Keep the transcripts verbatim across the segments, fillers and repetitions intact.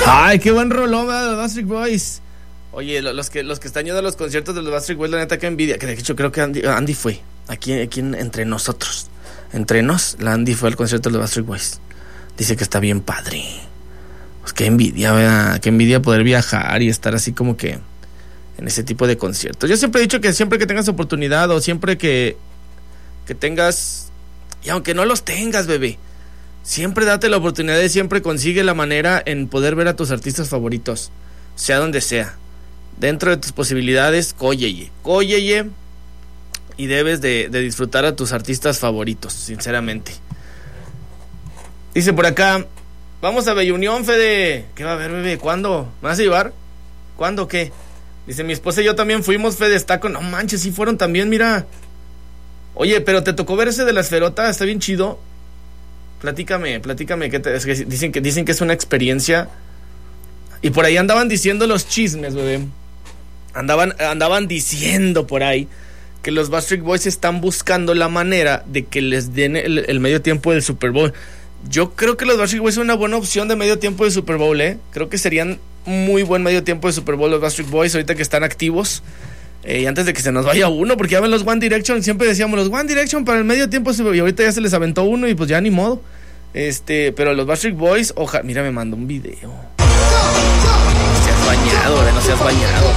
Ay, qué buen rolón, ¿verdad? De los Backstreet Boys. Oye, los que, los que están yendo a los conciertos de los Backstreet Boys, la neta, que envidia. Que de hecho creo que Andy, Andy fue. Aquí, aquí entre nosotros. Entre nos, la Andy fue al concierto de los Backstreet Boys. Dice que está bien padre. Pues qué envidia, ¿verdad? Qué envidia poder viajar y estar así como que en ese tipo de conciertos. Yo siempre he dicho que siempre que tengas oportunidad o siempre que, que tengas, y aunque no los tengas, bebé, siempre date la oportunidad de siempre consigue la manera en poder ver a tus artistas favoritos, sea donde sea. Dentro de tus posibilidades, cóyeye, cóyeye, y debes de, de disfrutar a tus artistas favoritos, sinceramente. Dice por acá, vamos a Bella Unión, Fede. ¿Qué va a haber, bebé? ¿Cuándo? ¿Me vas a llevar? ¿Cuándo qué? Dice, mi esposa y yo también fuimos, Fede, está con... No manches, sí fueron también, mira. Oye, pero te tocó ver ese de la esferota, está bien chido. Platícame, platícame, ¿qué te... es que dicen que dicen que es una experiencia. Y por ahí andaban diciendo los chismes, bebé. Andaban, andaban diciendo por ahí que los Backstreet Boys están buscando la manera de que les den el, el medio tiempo del Super Bowl. Yo creo que los Backstreet Boys son una buena opción de medio tiempo de Super Bowl, ¿eh? Creo que serían muy buen medio tiempo de Super Bowl los Backstreet Boys ahorita que están activos. Eh, y antes de que se nos vaya uno, porque ya ven los One Direction, siempre decíamos los One Direction para el medio tiempo, y ahorita ya se les aventó uno y pues ya ni modo. Este, pero los Backstreet Boys, ojalá, mira, me mandó un video. No seas bañado, ¿eh? No seas bañado.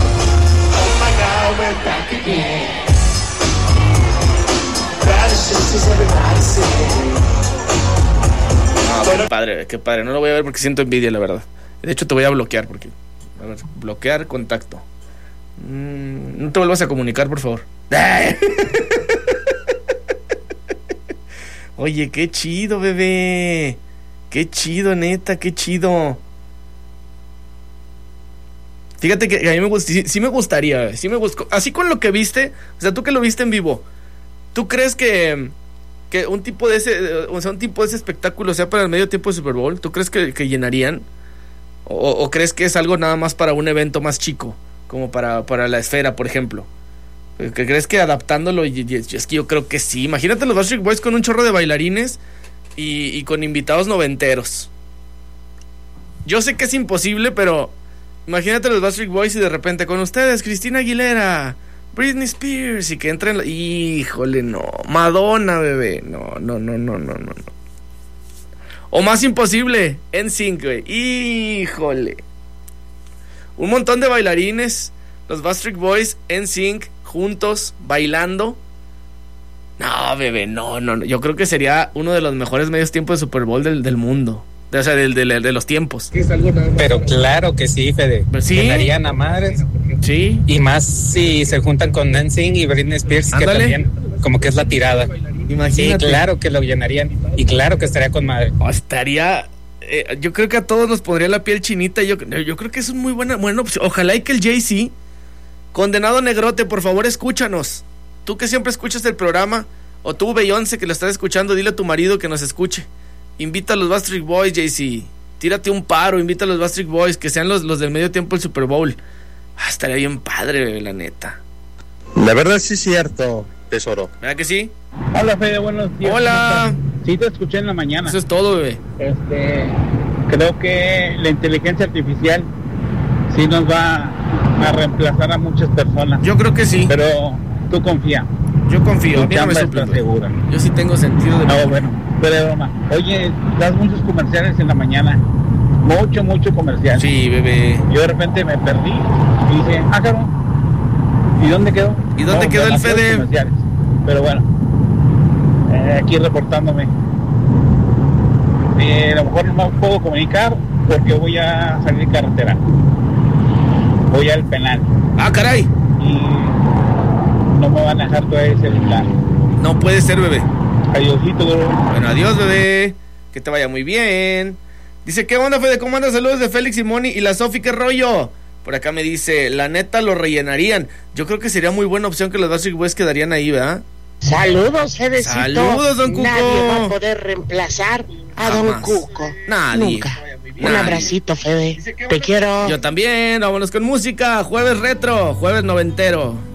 No, qué padre, qué padre. No lo voy a ver porque siento envidia, la verdad. De hecho, te voy a bloquear porque... A ver, bloquear contacto. Mm, no te vuelvas a comunicar, por favor. Oye, qué chido, bebé. Qué chido, neta, qué chido. Fíjate que a mí me gusta, sí, sí me gustaría, sí me busco, así con lo que viste, o sea, tú que lo viste en vivo, ¿tú crees que, que un tipo de ese, o sea, un tipo de ese espectáculo sea para el medio tiempo de Super Bowl? ¿Tú crees que, que llenarían? O, ¿O crees que es algo nada más para un evento más chico, como para, para la esfera, por ejemplo? ¿Que crees que adaptándolo? Y, y, es que yo creo que sí. Imagínate los Backstreet Boys con un chorro de bailarines y, y con invitados noventeros. Yo sé que es imposible, pero imagínate los Backstreet Boys y de repente con ustedes Cristina Aguilera, Britney Spears, y que entren la... Híjole, no. Madonna, bebé. No, no, no, no, no, no. O más imposible, N Sync, güey. Híjole. Un montón de bailarines, los Backstreet Boys, N Sync, juntos, bailando. No, bebé, no, no, no. Yo creo que sería uno de los mejores medios tiempos de Super Bowl del, del mundo. De, o sea, del, del, de los tiempos. Pero claro que sí, Fede. ¿Sí? Llenarían a madres. Sí. Y más si se juntan con N Sync y Britney Spears, Ándale. que también como que es la tirada. Imagínate. Sí, claro que lo llenarían. Y claro que estaría con madre. Oh, estaría... Eh, yo creo que a todos nos pondría la piel chinita. Yo, yo creo que es una muy buena, buena opción. Ojalá y que el Jay-Z, condenado negrote, por favor escúchanos. Tú que siempre escuchas el programa, o tú Beyoncé que lo estás escuchando, dile a tu marido que nos escuche. Invita a los Backstreet Boys, Jay-Z. Tírate un paro, invita a los Backstreet Boys, que sean los, los del medio tiempo del Super Bowl. Ah, estaría bien padre, bebé, la neta. La verdad sí es cierto, tesoro. ¿Verdad que sí? Hola, Fede, buenos días. Hola. Sí, te escuché en la mañana. Eso es todo, bebé. Este, creo que la inteligencia artificial sí nos va a reemplazar a muchas personas. Yo creo que sí. Pero tú confía. Yo confío, a mí no me está suple. segura. Yo sí tengo sentido de... No, bueno, pero de broma. Oye, das muchos comerciales en la mañana. Mucho, mucho comercial. Sí, bebé. Yo de repente me perdí y dije, ah, cabrón, ¿y dónde quedó? ¿Y dónde No, quedó el demasiados Fede? comerciales. Pero bueno, eh, aquí reportándome. Eh, a lo mejor no puedo comunicar porque voy a salir de carretera. Voy al penal. Ah, caray. Y no me van a dejar todavía el celular. No puede ser, bebé. Adiósito. Bueno, adiós, bebé. Que te vaya muy bien. Dice, ¿qué onda, Fede? ¿Cómo andas? Saludos de Félix y Moni y la Sofi, ¿qué rollo? Por acá me dice, la neta lo rellenarían. Yo creo que sería muy buena opción que los Backstreet Boys quedarían ahí, ¿verdad? Saludos, Fedecito. Saludos, don Cuco. Nadie va a poder reemplazar a Jamás. don Cuco. Nadie. Nunca. Un Nadie. abracito, Fede. Te quiero. Yo también. Vámonos con música. Jueves retro, jueves noventero.